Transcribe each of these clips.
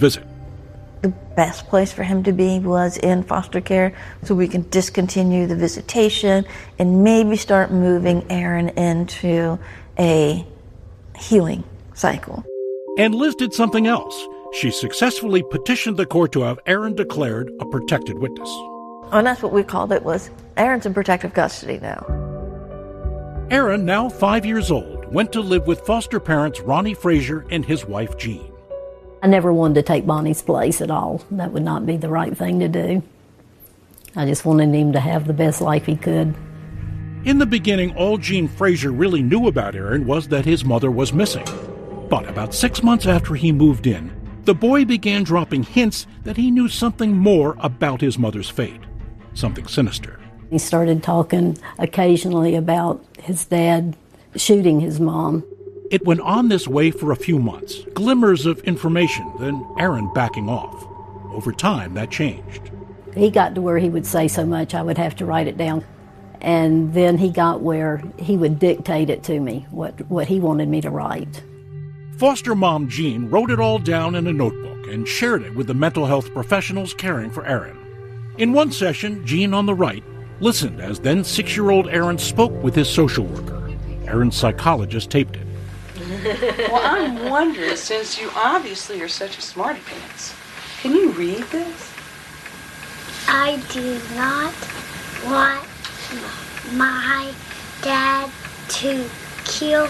visit. The best place for him to be was in foster care, so we can discontinue the visitation and maybe start moving Aaron into a healing cycle. And Liz did something else. She successfully petitioned the court to have Aaron declared a protected witness. And that's what we called it, was Aaron's in protective custody now. Aaron, now 5 years old, went to live with foster parents Ronnie Frazier and his wife Jean. I never wanted to take Bonnie's place at all. That would not be the right thing to do. I just wanted him to have the best life he could. In the beginning, all Jean Frazier really knew about Aaron was that his mother was missing. But about 6 months after he moved in, the boy began dropping hints that he knew something more about his mother's fate, something sinister. He started talking occasionally about his dad shooting his mom. It went on this way for a few months, glimmers of information, then Aaron backing off. Over time, that changed. He got to where he would say so much I would have to write it down. And then he got where he would dictate it to me, what he wanted me to write. Foster mom Jean wrote it all down in a notebook and shared it with the mental health professionals caring for Aaron. In one session, Jean on the right listened as then 6-year-old Aaron spoke with his social worker. Aaron's psychologist taped it. Well, I'm wondering, since you obviously are such a smarty pants, can you read this? I do not want my dad to kill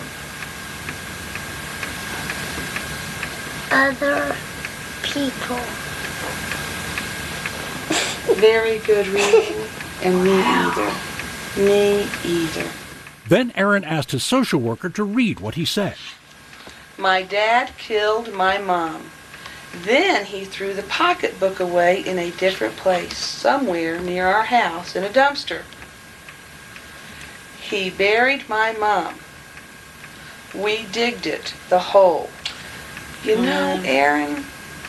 other people. Very good reading, and me either. Me either. Then Aaron asked his social worker to read what he said. My dad killed my mom. Then he threw the pocketbook away in a different place, somewhere near our house in a dumpster. He buried my mom. We digged it, the hole. You know, Aaron,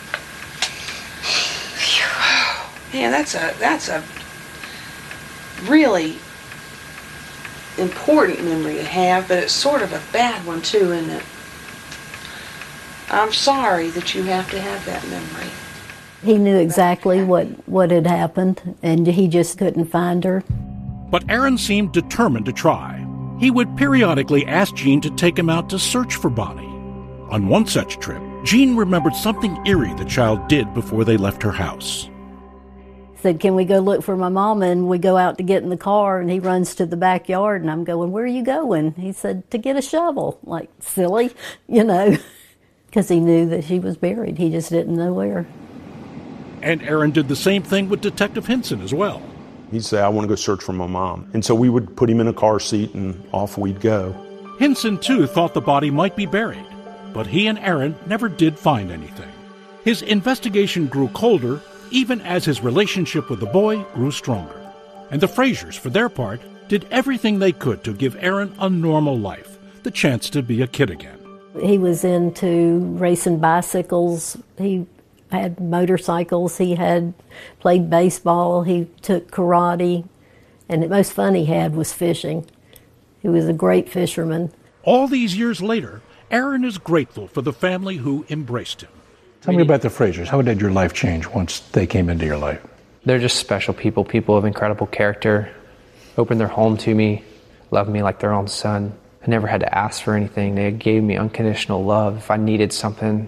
man, that's a really important memory to have, but it's sort of a bad one too, isn't it? I'm sorry that you have to have that memory. He knew exactly what had happened, and he just couldn't find her. But Aaron seemed determined to try. He would periodically ask Jean to take him out to search for Bonnie. On one such trip, Jean remembered something eerie the child did before they left her house. He said, "Can we go look for my mama?" And we go out to get in the car, and he runs to the backyard, and I'm going, "Where are you going?" He said, "To get a shovel." Like, silly, you know, because he knew that she was buried. He just didn't know where. And Aaron did the same thing with Detective Hinson as well. He'd say, "I want to go search for my mom." And so we would put him in a car seat and off we'd go. Hinson, too, thought the body might be buried, but he and Aaron never did find anything. His investigation grew colder, even as his relationship with the boy grew stronger. And the Fraziers, for their part, did everything they could to give Aaron a normal life, the chance to be a kid again. He was into racing bicycles. He had motorcycles. He had played baseball. He took karate. And the most fun he had was fishing. He was a great fisherman. All these years later, Aaron is grateful for the family who embraced him. Tell me about the Fraziers. How did your life change once they came into your life? They're just special people of incredible character, opened their home to me, loved me like their own son. I never had to ask for anything. They gave me unconditional love. If I needed something,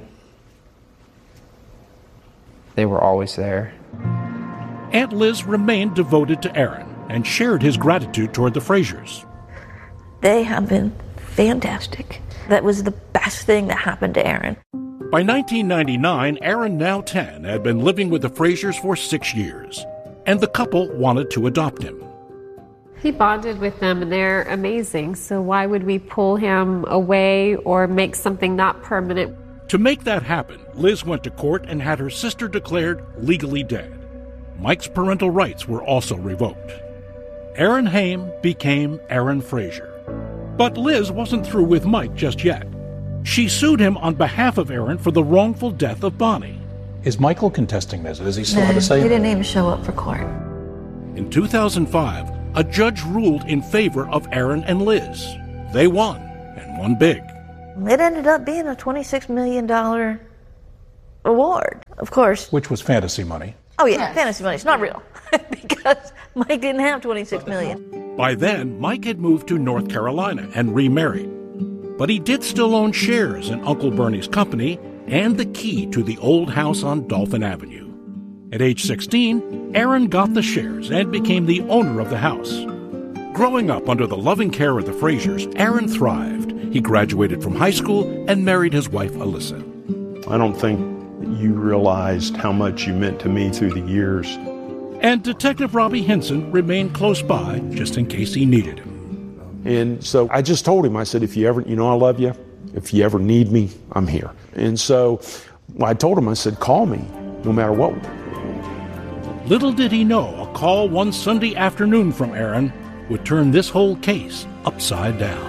they were always there. Aunt Liz remained devoted to Aaron and shared his gratitude toward the Fraziers. They have been fantastic. That was the best thing that happened to Aaron. By 1999, Aaron, now 10, had been living with the Fraziers for 6 years, and the couple wanted to adopt him. He bonded with them, and they're amazing, so why would we pull him away or make something not permanent? To make that happen, Liz went to court and had her sister declared legally dead. Mike's parental rights were also revoked. Aaron Haim became Aaron Frazier. But Liz wasn't through with Mike just yet. She sued him on behalf of Aaron for the wrongful death of Bonnie. Is Michael contesting this? Does he still have to say? He didn't even show up for court. In 2005, a judge ruled in favor of Aaron and Liz. They won, and won big. It ended up being a $26 million reward, of course. Which was fantasy money. Oh yeah, fantasy money. It's not real because Mike didn't have $26 million. By then, Mike had moved to North Carolina and remarried. But he did still own shares in Uncle Bernie's company and the key to the old house on Dolphin Avenue. At age 16, Aaron got the shares and became the owner of the house. Growing up under the loving care of the Frasers, Aaron thrived. He graduated from high school and married his wife, Alyssa. I don't think you realized how much you meant to me through the years. And Detective Robbie Henson remained close by just in case he needed him. And so I just told him, I said, if you ever, I love you. If you ever need me, I'm here. And so I told him, I said, call me, no matter what. Little did he know a call one Sunday afternoon from Aaron would turn this whole case upside down.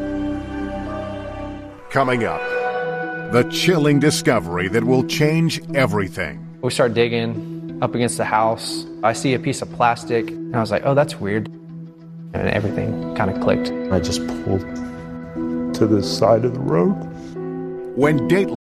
Coming up, the chilling discovery that will change everything. We start digging up against the house. I see a piece of plastic, and I was like, oh, that's weird. And everything kind of clicked. I just pulled to the side of the road. When Dateline